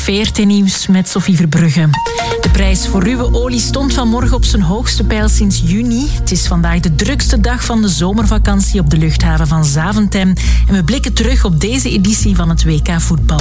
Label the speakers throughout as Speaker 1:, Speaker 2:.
Speaker 1: VRT-nieuws met Sophie Verbrugge. De prijs voor ruwe olie stond vanmorgen op zijn hoogste peil sinds juni. Het is vandaag de drukste dag van de zomervakantie op de luchthaven van Zaventem. En we blikken terug op deze editie van het WK voetbal.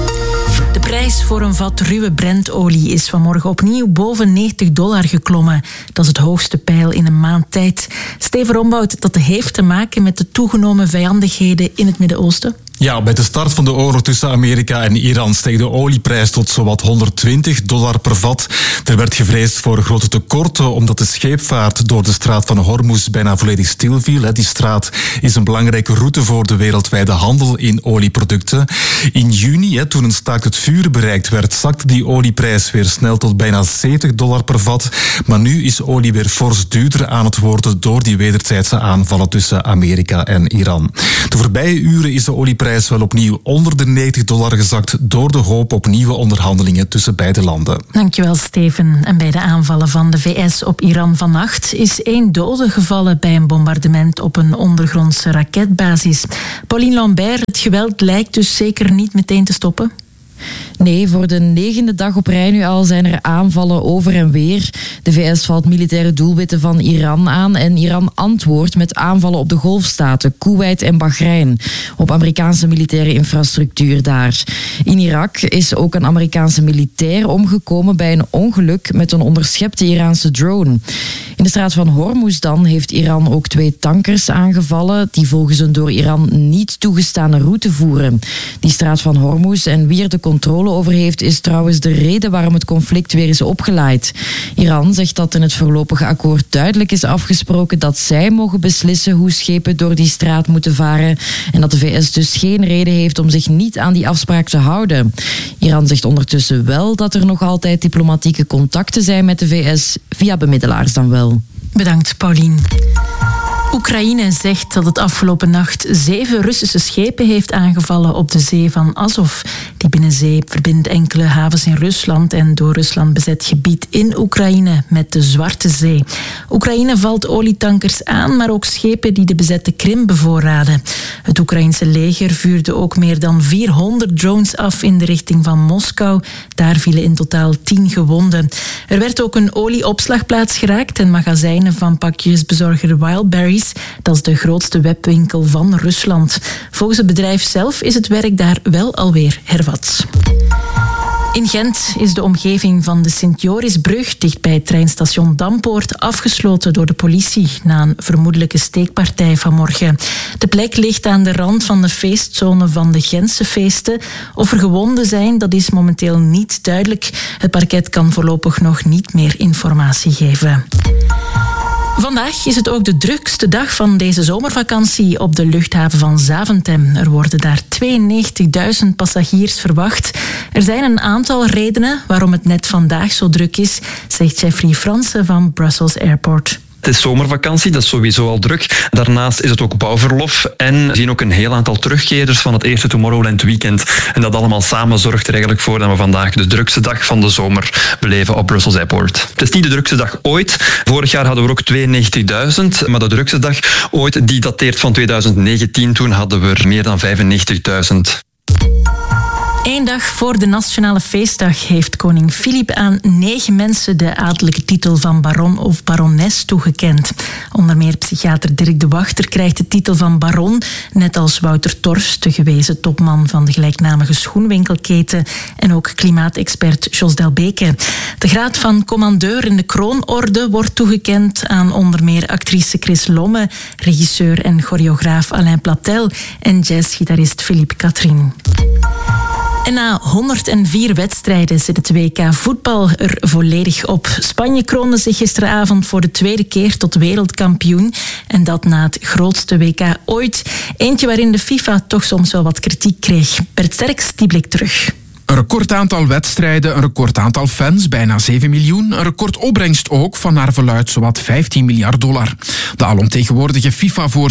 Speaker 1: De prijs voor een vat ruwe Brentolie is vanmorgen opnieuw boven $90 geklommen. Dat is het hoogste peil in een maand tijd. Steven Rombout, dat heeft te maken met de toegenomen vijandigheden in het Midden-Oosten?
Speaker 2: Ja, bij de start van de oorlog tussen Amerika en Iran steeg de olieprijs tot zowat $120 per vat. Er werd gevreesd voor grote tekorten omdat de scheepvaart door de straat van Hormuz bijna volledig stilviel. Die straat is een belangrijke route voor de wereldwijde handel in olieproducten. In juni, toen een staakt het vuur bereikt werd, zakte die olieprijs weer snel tot bijna $70 per vat. Maar nu is olie weer fors duurder aan het worden door die wederzijdse aanvallen tussen Amerika en Iran. De voorbije uren is de olieprijs wel opnieuw onder de $90 gezakt door de hoop op nieuwe onderhandelingen tussen beide landen.
Speaker 1: Dankjewel, Steven. En bij de aanvallen van de VS op Iran vannacht is 1 dode gevallen bij een bombardement op een ondergrondse raketbasis. Pauline Lambert, het geweld lijkt dus zeker niet meteen te stoppen?
Speaker 3: Nee, voor de 9e dag op rij nu al zijn er aanvallen over en weer. De VS valt militaire doelwitten van Iran aan en Iran antwoordt met aanvallen op de golfstaten, Koeweit en Bahrein, op Amerikaanse militaire infrastructuur daar. In Irak is ook een Amerikaanse militair omgekomen bij een ongeluk met een onderschepte Iraanse drone. In de straat van Hormuz dan heeft Iran ook 2 tankers aangevallen die volgens een door Iran niet toegestane route voeren. Die straat van Hormuz en wie er de controle over heeft, is trouwens de reden waarom het conflict weer is opgeleid. Iran zegt dat in het voorlopige akkoord duidelijk is afgesproken dat zij mogen beslissen hoe schepen door die straat moeten varen en dat de VS dus geen reden heeft om zich niet aan die afspraak te houden. Iran zegt ondertussen wel dat er nog altijd diplomatieke contacten zijn met de VS, via bemiddelaars dan wel.
Speaker 1: Bedankt, Pauline. Oekraïne zegt dat het afgelopen nacht 7 Russische schepen heeft aangevallen op de zee van Azov. Die binnenzee verbindt enkele havens in Rusland en door Rusland bezet gebied in Oekraïne met de Zwarte Zee. Oekraïne valt olietankers aan, maar ook schepen die de bezette Krim bevoorraden. Het Oekraïense leger vuurde ook meer dan 400 drones af in de richting van Moskou. Daar vielen in totaal 10 gewonden. Er werd ook een olieopslagplaats geraakt en magazijnen van pakjesbezorger Wildberries. Dat is de grootste webwinkel van Rusland. Volgens het bedrijf zelf is het werk daar wel alweer hervat. In Gent is de omgeving van de Sint-Jorisbrug dicht bij het treinstation Dampoort afgesloten door de politie na een vermoedelijke steekpartij vanmorgen. De plek ligt aan de rand van de feestzone van de Gentse feesten. Of er gewonden zijn, dat is momenteel niet duidelijk. Het parket kan voorlopig nog niet meer informatie geven. Vandaag is het ook de drukste dag van deze zomervakantie op de luchthaven van Zaventem. Er worden daar 92.000 passagiers verwacht. Er zijn een aantal redenen waarom het net vandaag zo druk is, zegt Jeffrey Fransen van Brussels Airport.
Speaker 4: Het is zomervakantie, dat is sowieso al druk. Daarnaast is het ook bouwverlof en we zien ook een heel aantal terugkeerders van het eerste Tomorrowland weekend. En dat allemaal samen zorgt er eigenlijk voor dat we vandaag de drukste dag van de zomer beleven op Brussels Airport. Het is niet de drukste dag ooit. Vorig jaar hadden we ook 92.000, maar de drukste dag ooit die dateert van 2019. Toen hadden we er meer dan 95.000.
Speaker 1: 1 dag voor de Nationale Feestdag heeft koning Filip aan 9 mensen de adellijke titel van baron of barones toegekend. Onder meer psychiater Dirk de Wachter krijgt de titel van baron, net als Wouter Torfs, de gewezen topman van de gelijknamige schoenwinkelketen, en ook klimaatexpert Jos Delbeke. De graad van commandeur in de kroonorde wordt toegekend aan onder meer actrice Chris Lomme, regisseur en choreograaf Alain Platel en jazzgitarist Philippe Catherine. En na 104 wedstrijden zit het WK voetbal er volledig op. Spanje kroonde zich gisteravond voor de 2e keer tot wereldkampioen. En dat na het grootste WK ooit. Eentje waarin de FIFA toch soms wel wat kritiek kreeg. Bert Sterks, die blik terug.
Speaker 5: Een record aantal wedstrijden, een record aantal fans, bijna 7 miljoen. Een record opbrengst ook, van naar verluidt zowat $15 miljard. De alomtegenwoordige FIFA-voorzitter